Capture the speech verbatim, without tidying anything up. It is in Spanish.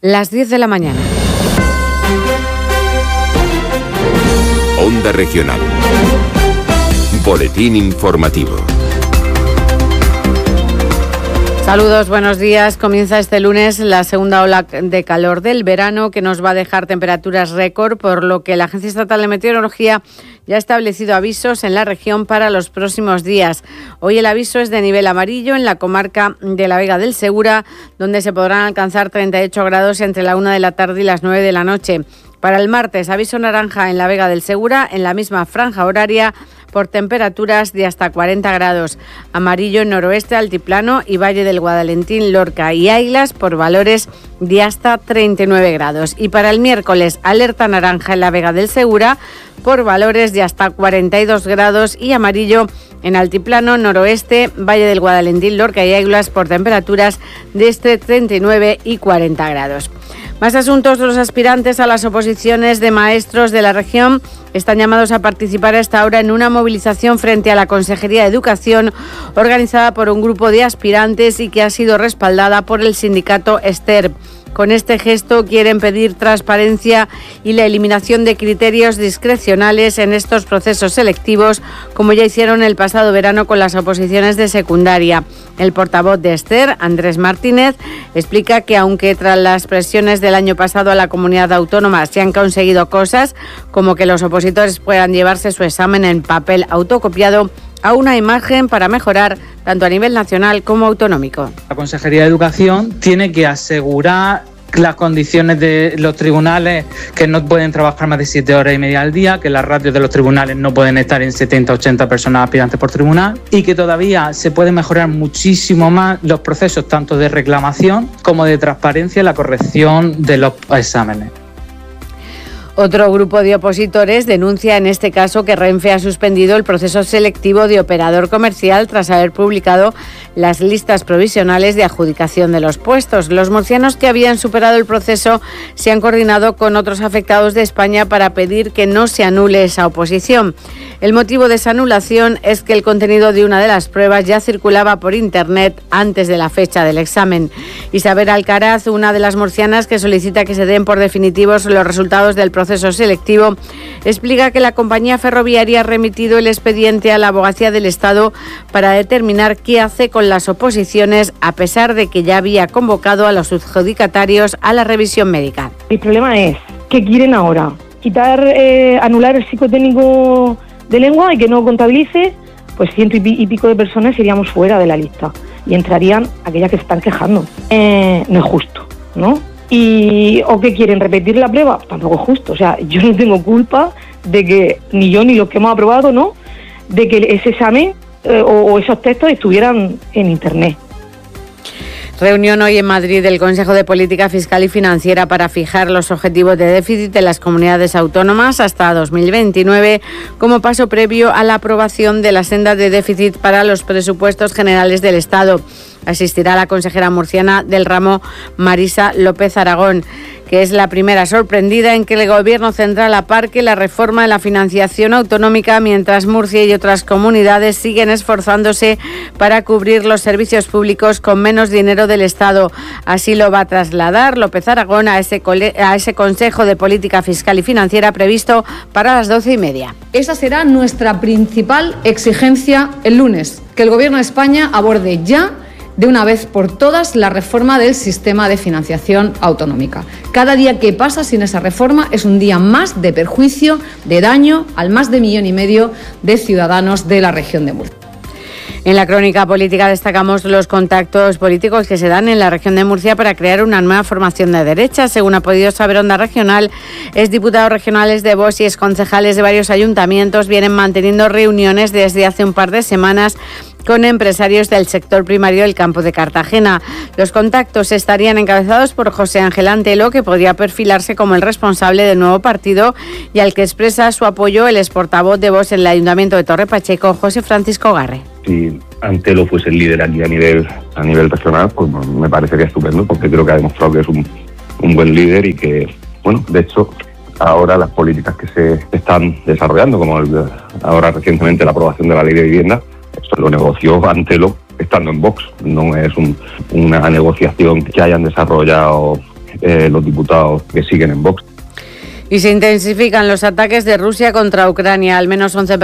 Las diez de la mañana. Onda Regional. Boletín informativo. Saludos, buenos días. Comienza este lunes la segunda ola de calor del verano que nos va a dejar temperaturas récord, por lo que la Agencia Estatal de Meteorología ya ha establecido avisos en la región para los próximos días. Hoy el aviso es de nivel amarillo en la comarca de la Vega del Segura, donde se podrán alcanzar treinta y ocho grados entre la una de la tarde y las nueve de la noche. Para el martes, aviso naranja en la Vega del Segura, en la misma franja horaria, por temperaturas de hasta cuarenta grados. Amarillo en noroeste, altiplano y Valle del Guadalentín, Lorca y Águilas por valores de hasta treinta y nueve grados. Y para el miércoles, alerta naranja en la Vega del Segura por valores de hasta cuarenta y dos grados y amarillo en altiplano, noroeste, Valle del Guadalentín, Lorca y Águilas por temperaturas de entre treinta y nueve y cuarenta grados. Más asuntos. Los aspirantes a las oposiciones de maestros de la región están llamados a participar a esta hora en una movilización frente a la Consejería de Educación organizada por un grupo de aspirantes y que ha sido respaldada por el sindicato Ester. Con este gesto quieren pedir transparencia y la eliminación de criterios discrecionales en estos procesos selectivos, como ya hicieron el pasado verano con las oposiciones de secundaria. El portavoz de Ester, Andrés Martínez, explica que aunque tras las presiones del año pasado a la comunidad autónoma se han conseguido cosas, como que los opositores puedan llevarse su examen en papel autocopiado, aún hay margen para mejorar tanto a nivel nacional como autonómico. La Consejería de Educación tiene que asegurar las condiciones de los tribunales, que no pueden trabajar más de siete horas y media al día, que las ratios de los tribunales no pueden estar en setenta a ochenta personas aspirantes por tribunal y que todavía se pueden mejorar muchísimo más los procesos tanto de reclamación como de transparencia en la corrección de los exámenes. Otro grupo de opositores denuncia en este caso que Renfe ha suspendido el proceso selectivo de operador comercial tras haber publicado las listas provisionales de adjudicación de los puestos. Los murcianos que habían superado el proceso se han coordinado con otros afectados de España para pedir que no se anule esa oposición. El motivo de esa anulación es que el contenido de una de las pruebas ya circulaba por internet antes de la fecha del examen. Isabel Alcaraz, una de las murcianas que solicita que se den por definitivos los resultados del proceso proceso selectivo, explica que la compañía ferroviaria ha remitido el expediente a la Abogacía del Estado para determinar qué hace con las oposiciones, a pesar de que ya había convocado a los adjudicatarios a la revisión médica. El problema es, ¿qué quieren ahora? Quitar, eh, anular el psicotécnico de lengua y que no contabilice, pues ciento y pico de personas iríamos fuera de la lista y entrarían aquellas que se están quejando. Eh, no es justo, ¿no? Y, ¿o qué quieren? ¿Repetir la prueba? Tampoco es justo. O sea, yo no tengo culpa de que ni yo ni los que hemos aprobado, ¿no?, de que ese examen eh, o, o esos textos estuvieran en internet. Reunión hoy en Madrid del Consejo de Política Fiscal y Financiera para fijar los objetivos de déficit de las comunidades autónomas hasta dos mil veintinueve como paso previo a la aprobación de la senda de déficit para los presupuestos generales del Estado. Asistirá la consejera murciana del ramo, Marisa López Aragón, que es la primera sorprendida en que el Gobierno central aparque la reforma de la financiación autonómica, mientras Murcia y otras comunidades siguen esforzándose para cubrir los servicios públicos con menos dinero del Estado. Así lo va a trasladar López Aragón a ese, cole- a ese Consejo de Política Fiscal y Financiera previsto para las doce y media. Esa será nuestra principal exigencia el lunes, que el Gobierno de España aborde ya de una vez por todas la reforma del sistema de financiación autonómica. Cada día que pasa sin esa reforma es un día más de perjuicio, de daño al más de millón y medio de ciudadanos de la región de Murcia. En la crónica política destacamos los contactos políticos que se dan en la región de Murcia para crear una nueva formación de derecha. Según ha podido saber Onda Regional, exdiputados regionales de Vox y exconcejales de varios ayuntamientos vienen manteniendo reuniones desde hace un par de semanas con empresarios del sector primario del campo de Cartagena. Los contactos estarían encabezados por José Ángel Antelo, que podría perfilarse como el responsable del nuevo partido y al que expresa su apoyo el exportavoz de Vox en el Ayuntamiento de Torre Pacheco, José Francisco Garre. Si Antelo fuese el líder aquí a nivel a nivel regional, pues me parecería estupendo, porque creo que ha demostrado que es un, un buen líder y que, bueno, de hecho, ahora las políticas que se están desarrollando, como el, ahora recientemente la aprobación de la ley de vivienda, eso lo negoció Antelo estando en Vox, no es un, una negociación que hayan desarrollado eh, los diputados que siguen en Vox. Y se intensifican los ataques de Rusia contra Ucrania. Al menos once